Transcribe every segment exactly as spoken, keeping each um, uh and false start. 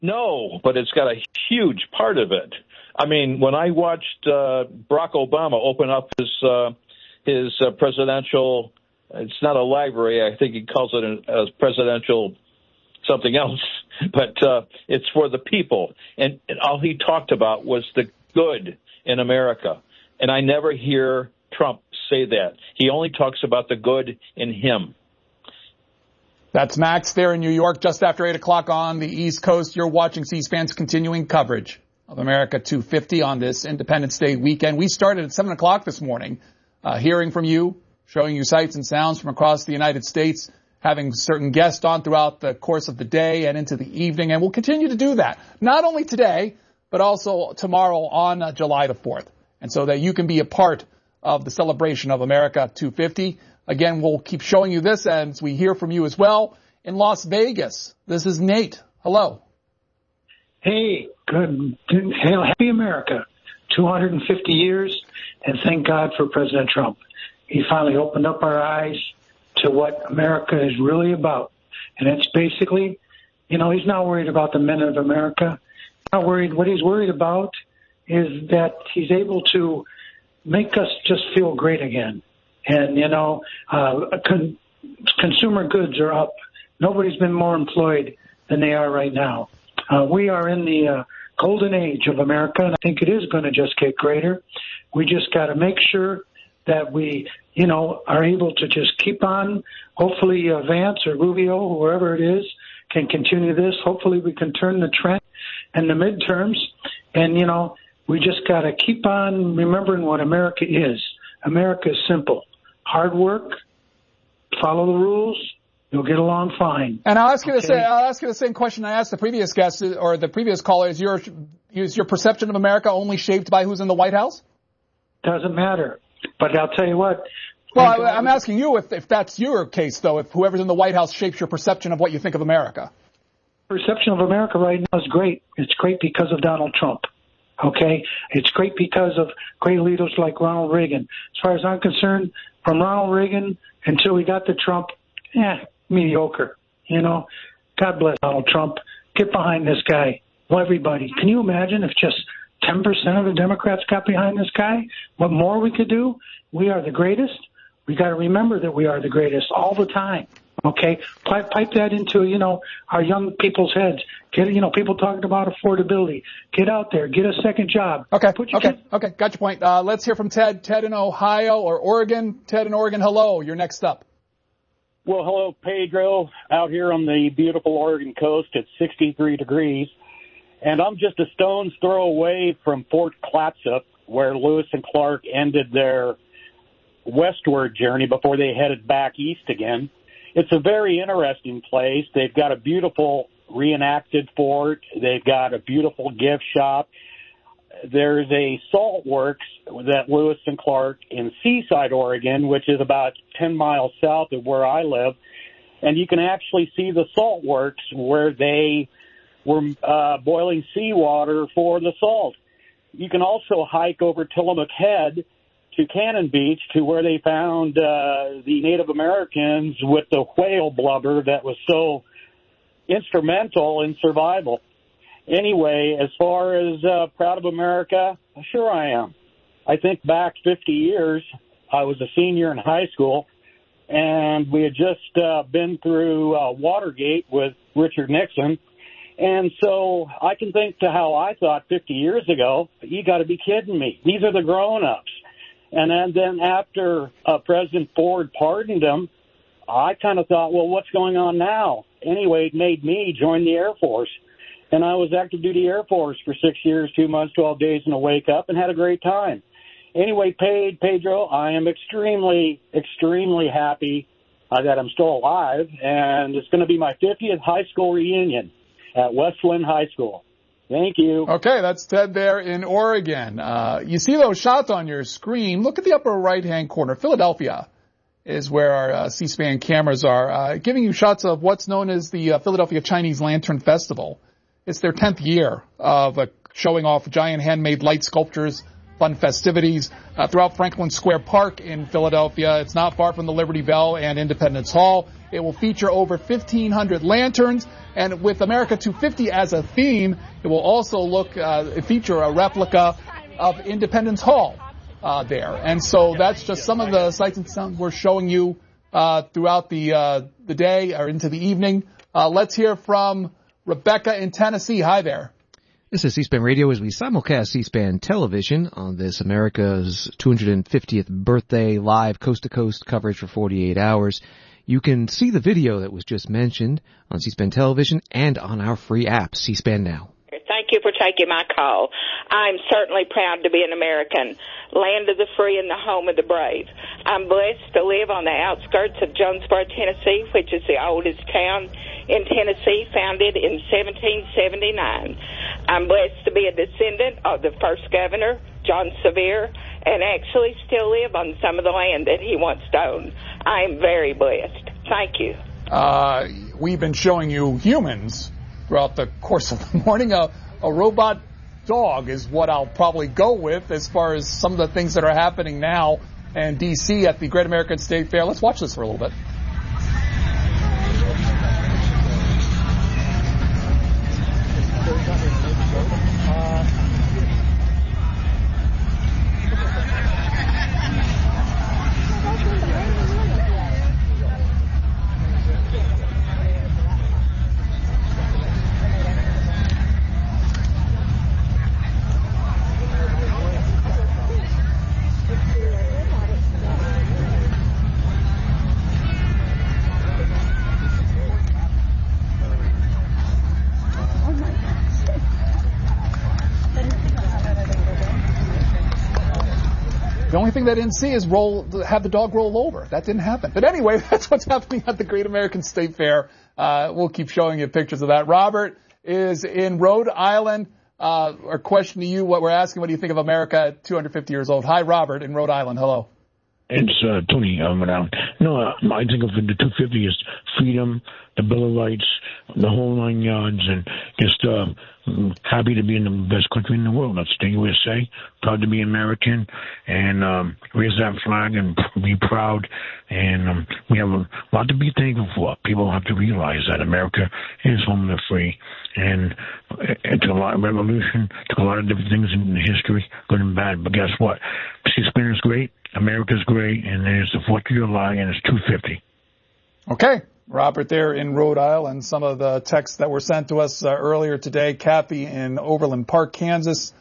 No, but it's got a huge part of it. I mean, when I watched uh, Barack Obama open up his uh, his uh, presidential, it's not a library, I think he calls it a, a presidential something else, but uh, it's for the people. And, and all he talked about was the good in America. And I never hear Trump say that. He only talks about the good in him. That's Max there in New York, just after eight o'clock on the East Coast. You're watching C-SPAN's continuing coverage of America two fifty on this Independence Day weekend. We started at seven o'clock this morning, uh, hearing from you, showing you sights and sounds from across the United States, having certain guests on throughout the course of the day and into the evening. And we'll continue to do that, not only today, but also tomorrow on uh, July the fourth. And so that you can be a part of the celebration of America two fifty. Again, we'll keep showing you this as we hear from you as well. In Las Vegas, this is Nate. Hello. Hey, good. Hail, happy America. two hundred fifty years, and thank God for President Trump. He finally opened up our eyes to what America is really about. And it's basically, you know, he's not worried about the men of America. Not worried. What he's worried about is that he's able to make us just feel great again. And, you know, uh, con- consumer goods are up. Nobody's been more employed than they are right now. Uh, we are in the uh, golden age of America, and I think it is going to just get greater. We just got to make sure that we, you know, are able to just keep on. Hopefully uh, Vance or Rubio, whoever it is, can continue this. Hopefully we can turn the trend in the midterms. And, you know, we just got to keep on remembering what America is. America is simple. Hard work, follow the rules, you'll get along fine. And I'll ask you okay? the same. I'll ask you the same question I asked the previous guest or the previous caller. Is your is your perception of America only shaped by who's in the White House? Doesn't matter. But I'll tell you what. Well, I, I'm asking you if if that's your case, though. If whoever's in the White House shapes your perception of what you think of America. Perception of America right now is great. It's great because of Donald Trump. Okay, it's great because of great leaders like Ronald Reagan. As far as I'm concerned, from Ronald Reagan until we got to Trump, eh, mediocre. You know, God bless Donald Trump. Get behind this guy. Well, everybody. Can you imagine if just ten percent of the Democrats got behind this guy? What more we could do? We are the greatest. We got to remember that we are the greatest all the time. Okay, pipe, pipe that into, you know, our young people's heads. Get, you know, people talking about affordability. Get out there. Get a second job. Okay, Put your okay, kids- okay. Got your point. Uh, let's hear from Ted. Ted in Ohio or Oregon. Ted in Oregon, hello. You're next up. Well, hello, Pedro. Out here on the beautiful Oregon coast, it's sixty-three degrees. And I'm just a stone's throw away from Fort Clatsop, where Lewis and Clark ended their westward journey before they headed back east again. It's a very interesting place. They've got a beautiful reenacted fort. They've got a beautiful gift shop. There's a salt works that Lewis and Clark in Seaside, Oregon, which is about ten miles south of where I live. And you can actually see the salt works where they were uh, boiling seawater for the salt. You can also hike over Tillamook Head to Cannon Beach, to where they found uh, the Native Americans with the whale blubber that was so instrumental in survival. Anyway, as far as uh, proud of America, sure I am. I think back fifty years, I was a senior in high school, and we had just uh, been through uh, Watergate with Richard Nixon. And so I can think to how I thought fifty years ago, you got to be kidding me. These are the grown-ups. And then after uh, President Ford pardoned him, I kind of thought, well, what's going on now? Anyway, it made me join the Air Force. And I was active duty Air Force for six years, two months, twelve days, and a wake up, and had a great time. Anyway, paid Pedro, I am extremely, extremely happy uh, that I'm still alive. And it's going to be my fiftieth high school reunion at Westland High School. Thank you. Okay, that's Ted there in Oregon. Uh, you see those shots on your screen. Look at the upper right-hand corner. Philadelphia is where our uh, C-SPAN cameras are, uh, giving you shots of what's known as the uh, Philadelphia Chinese Lantern Festival. It's their tenth year of uh, showing off giant handmade light sculptures fun festivities uh, throughout Franklin Square Park in Philadelphia. It's not far from the Liberty Bell and Independence Hall. It will feature over fifteen hundred lanterns, and with America two fifty as a theme, it will also look uh, feature a replica of Independence Hall uh, there. And so that's just some of the sights and sounds we're showing you uh, throughout the uh, the day or into the evening. Uh, let's hear from Rebecca in Tennessee. Hi there. This is C-SPAN Radio as we simulcast C-SPAN television on this America's two hundred fiftieth birthday live coast-to-coast coverage for forty-eight hours. You can see the video that was just mentioned on C-SPAN television and on our free app, C-SPAN Now. Thank you for taking my call. I'm certainly proud to be an American, land of the free and the home of the brave. I'm blessed to live on the outskirts of Jonesboro, Tennessee, which is the oldest town in Tennessee, founded in seventeen seventy-nine. I'm blessed to be a descendant of the first governor, John Sevier, and actually still live on some of the land that he once owned. I am very blessed. Thank you. Uh, we've been showing you humans throughout the course of the morning. A, a robot dog is what I'll probably go with as far as some of the things that are happening now in D C at the Great American State Fair. Let's watch this for a little bit. The only thing they didn't see is roll, have the dog roll over. That didn't happen. But anyway, that's what's happening at the Great American State Fair. Uh, we'll keep showing you pictures of that. Robert is in Rhode Island. Uh, our question to you, what we're asking, what do you think of America at two hundred fifty years old? Hi, Robert in Rhode Island. Hello. It's uh, Tony. Um, no, uh, I think of the two fifty as freedom, the Bill of Rights, the whole nine yards, and just uh, happy to be in the best country in the world. That's the U S A. Proud to be American, and um, raise that flag and be proud. And um, we have a lot to be thankful for. People have to realize that America is home to the free, and it took a lot of revolution, took a lot of different things in history, good and bad. But guess what? C-SPAN is great. America's great, and there's the fourth of July, and it's two fifty. Okay. Robert there in Rhode Island. Some of the texts that were sent to us uh, earlier today. Kathy in Overland Park, Kansas,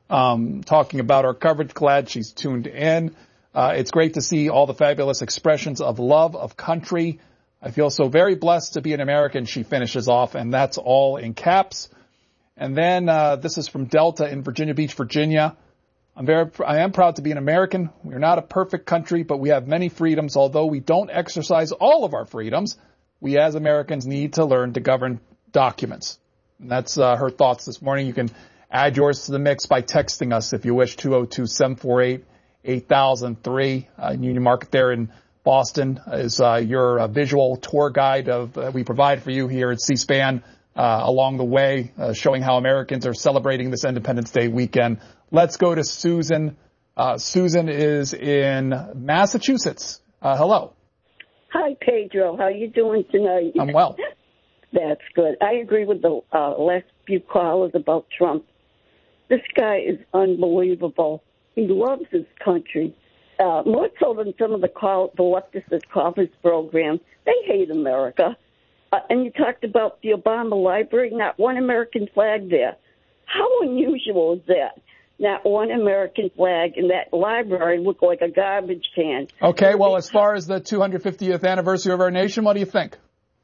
um, talking about our coverage. Glad she's tuned in. Uh, it's great to see all the fabulous expressions of love, of country. I feel so very blessed to be an American, she finishes off, and that's all in caps. And then uh, this is from Delta in Virginia Beach, Virginia. I'm very, I am proud to be an American. We're not a perfect country, but we have many freedoms. Although we don't exercise all of our freedoms, we as Americans need to learn to govern documents. And that's uh, her thoughts this morning. You can add yours to the mix by texting us if you wish, two oh two, seven four eight, eight thousand three. Uh, Union Market there in Boston is uh, your uh, visual tour guide of uh, we provide for you here at C-SPAN uh, along the way, uh, showing how Americans are celebrating this Independence Day weekend. Let's go to Susan. Uh, Susan is in Massachusetts. Uh, hello. Hi, Pedro. How you doing tonight? I'm well. That's good. I agree with the uh, last few callers about Trump. This guy is unbelievable. He loves his country, uh, more so than some of the call, the leftists call his program. They hate America. Uh, and you talked about the Obama Library, not one American flag there. How unusual is that? Not one American flag, and that library looked like a garbage can. Okay, well, as far as the two hundred fiftieth anniversary of our nation, what do you think?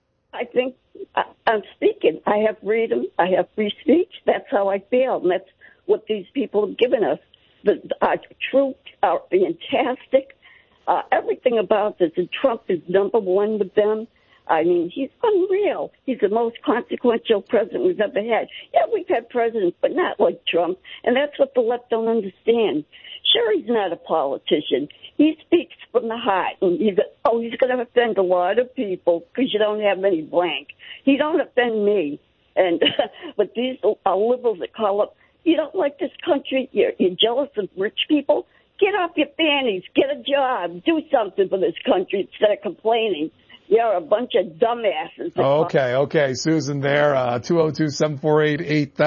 I think I, I'm speaking. I have freedom. I have free speech. That's how I feel, and that's what these people have given us. The, our troops are fantastic. Uh, everything about this, and Trump is number one with them. I mean, he's unreal. He's the most consequential president we've ever had. Yeah, we've had presidents, but not like Trump. And that's what the left don't understand. Sure, he's not a politician. He speaks from the heart. And he's, oh, he's going to offend a lot of people because you don't have any blank. He don't offend me. And but these are liberals that call up You don't like this country? You're, you're jealous of rich people? Get off your fannies. Get a job. Do something for this country instead of complaining. You're a bunch of dumbasses. Okay, okay. Susan there, uh, two oh two, seven four eight, eight